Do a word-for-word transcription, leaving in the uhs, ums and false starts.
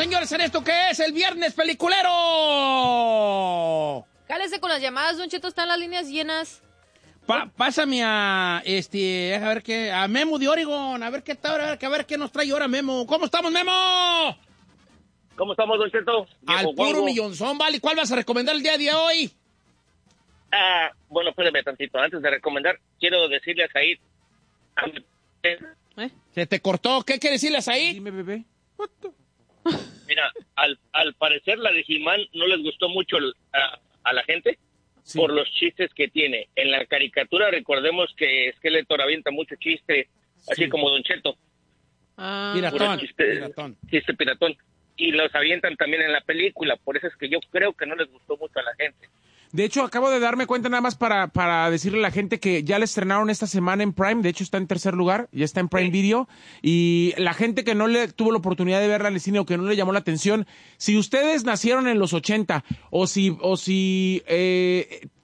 señores, en esto que es el Viernes Peliculero. Cálese con las llamadas, Don Cheto, están las líneas llenas. Pa pásame a, este, a ver qué, a Memo de Oregon, a ver qué tal, a ver, a ver qué nos trae ahora Memo. ¿Cómo estamos, Memo? ¿Cómo estamos, Don Cheto? Al puro guango. Millonzón, vale. ¿Cuál vas a recomendar el día de hoy? Ah, bueno, espérame tantito. Antes de recomendar, quiero decirle a Said. A mi... ¿Eh? ¿Se te cortó? ¿Qué quiere decirle a Said? Dime, bebé. Mira, al, al parecer la de He-Man no les gustó mucho a, a la gente. Sí. Por los chistes que tiene. En la caricatura recordemos que Skeletor avienta mucho chiste, sí. Así como Don Cheto. Ah, piratón, chiste, piratón. Chiste piratón. Y los avientan también en la película, por eso es que yo creo que no les gustó mucho a la gente. De hecho, acabo de darme cuenta nada más para, para decirle a la gente que ya le estrenaron esta semana en Prime, de hecho está en tercer lugar, ya está en Prime sí. Video, y la gente que no le tuvo la oportunidad de verla en el cine o que no le llamó la atención, si ustedes nacieron en los ochenta, o si, o si eh,